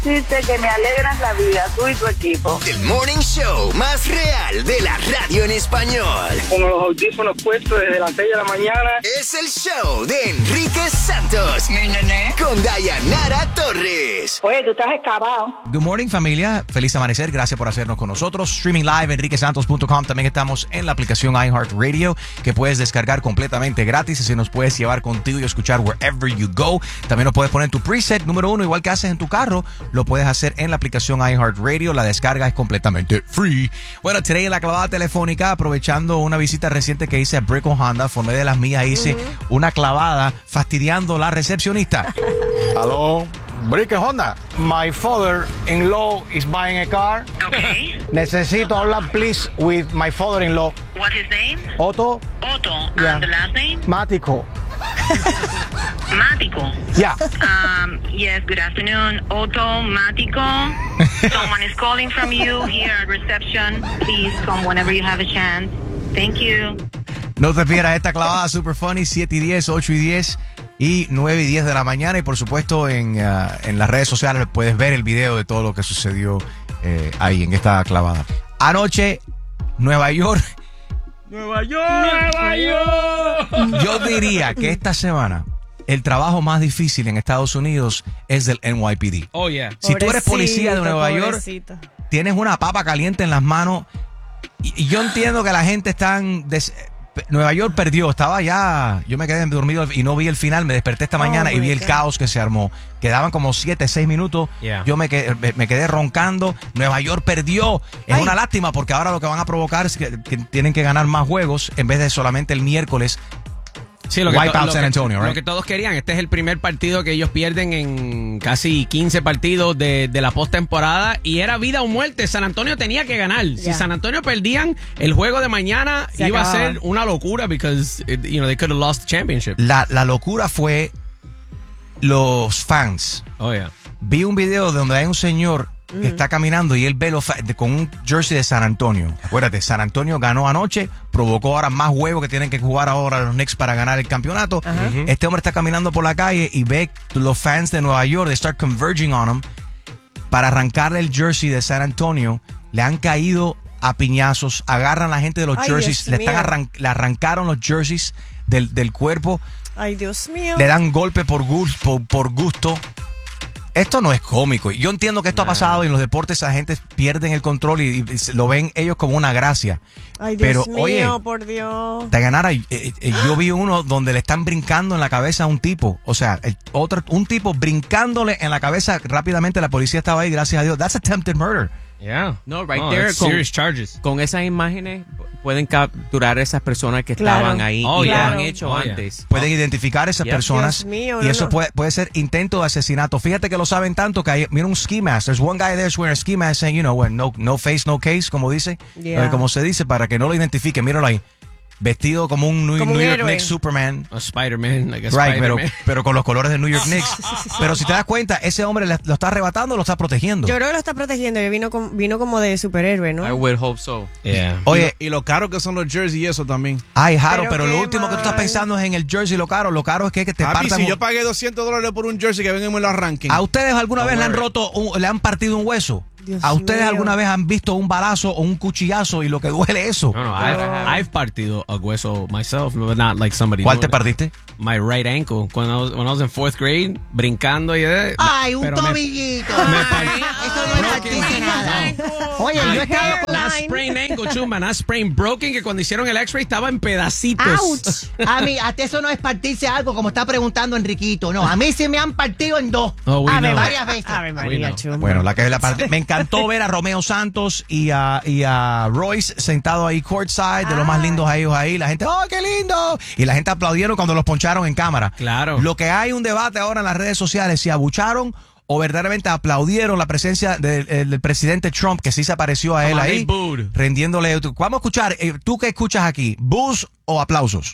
decirte que me alegras la vida, tú y tu equipo. El morning show más real de la radio en español. Con los audífonos puestos desde las 6 de la mañana. Es el show de Enrique Santos. Con Dayanara Torres. Oye, tú estás excavado. Good morning, familia. Feliz amanecer. Gracias por hacernos con nosotros. Streaming live, enriquesantos.com. También estamos en la aplicación iHeartRadio, que puedes descargar completamente gratis. Así nos puedes llevar contigo y escuchar wherever you go. También lo puedes poner en tu preset número 1, igual que haces en tu carro. Lo puedes hacer en la aplicación iHeartRadio. La descarga es completamente free. Bueno, today en la clavada telefónica, aprovechando una visita reciente que hice a Brickell Honda, formé de las mías, hice una clavada fastidiando la recepcionista. Hello, Brickell Honda. My father-in-law is buying a car. Okay. Necesito hablar, please, with my father-in-law. What's his name? Otto Otto. Yeah. And the last name? Mático. Mático. Yeah. Yes, good afternoon. Otto Mático. Someone is calling from you here at reception. Please come whenever you have a chance. Thank you. No te pierdas esta clavada super funny, 7 y 10, 8 y 10 y 9 y 10 de la mañana. Y por supuesto en las redes sociales puedes ver el video de todo lo que sucedió ahí en esta clavada. Anoche, Nueva York. ¡Nueva York! Yo diría que esta semana el trabajo más difícil en Estados Unidos es del NYPD. Oh, yeah. Si tú eres policía de Nueva York, tienes una papa caliente en las manos. Y yo entiendo que la gente está Nueva York perdió, estaba ya, yo me quedé dormido y no vi el final, me desperté esta mañana y vi el caos que se armó. Quedaban como 7, 6 minutos, yo me quedé roncando. Nueva York perdió, es una lástima porque ahora lo que van a provocar es que tienen que ganar más juegos en vez de solamente el miércoles. Sí, lo que todos querían. Este es el primer partido que ellos pierden en casi 15 partidos de la postemporada y era vida o muerte. San Antonio tenía que ganar. Si San Antonio perdían, el juego de mañana iba a ser una locura because they could have lost the championship. La locura fue los fans. Oh, yeah. Vi un video donde hay un señor que está caminando y él ve con un jersey de San Antonio. Acuérdate, San Antonio ganó anoche, provocó ahora más juegos que tienen que jugar ahora los Knicks para ganar el campeonato. Este hombre está caminando por la calle y ve los fans de Nueva York, they start converging on him para arrancarle el jersey de San Antonio. Le han caído a piñazos, agarran a la gente de los jerseys, le arrancaron los jerseys del cuerpo. Ay, Dios mío. Le dan golpe por gusto. Esto no es cómico. Yo entiendo que esto ha pasado y en los deportes la gente pierden el control y lo ven ellos como una gracia. Ay, Dios mío, oye, por Dios. Dayanara, yo vi uno donde le están brincando en la cabeza a un tipo. O sea, un tipo brincándole en la cabeza rápidamente. La policía estaba ahí, gracias a Dios. That's attempted murder. Yeah. No, right there. Serious charges. Con esas imágenes pueden capturar a esas personas que estaban ahí y lo han hecho antes. Pueden identificar a esas personas. Dios mío, y eso puede ser intento de asesinato. Fíjate que lo saben tanto que hay, mira, un ski mask. There's one guy there wearing a ski mask saying, no face, no case, como dice. Como se dice, para que no lo identifique. Míralo ahí. Vestido como un New York Knicks Superman. Spider-Man, like a right, Spider-Man. pero con los colores de New York Knicks. Pero si te das cuenta, ese hombre lo está arrebatando o lo está protegiendo. Yo creo que lo está protegiendo. Vino como de superhéroe, ¿no? I would hope so. Yeah. Oye, y lo caro que son los jerseys y eso también. Ay, Jaro, pero lo último que tú estás pensando es en el jersey. Lo caro es que te partan. Si yo pagué $200 por un jersey, que vengan y me lo arranquen. ¿A ustedes alguna vez le han partido un hueso? Dios ¿A ustedes mío. alguna vez han visto un balazo o un cuchillazo y lo que duele eso? No, I've partido a hueso myself, but not like somebody. ¿Cuál te partiste? My right ankle. When I was in 4th grade, brincando y Ay, un tobillito. Eso no es partirse nada. Oye, yo estaba con Not sprained ankle, chumba, not sprained broken, que cuando hicieron el x-ray estaba en pedacitos. Ouch. A mí, hasta eso no es partirse algo, como está preguntando Enriquito. No, a mí sí me han partido en dos. Varias veces. Ave María, chumba. Bueno, la parte. Me encantó ver a Romeo Santos y a Royce sentado ahí courtside, de los más lindos a ellos ahí. La gente, ¡oh, qué lindo! Y la gente aplaudieron cuando los poncharon en cámara. Claro. Lo que hay un debate ahora en las redes sociales, si abucharon o verdaderamente aplaudieron la presencia del presidente Trump, que sí se apareció a él ahí, rendiéndole. Vamos a escuchar, ¿tú qué escuchas aquí? ¿Boos o aplausos?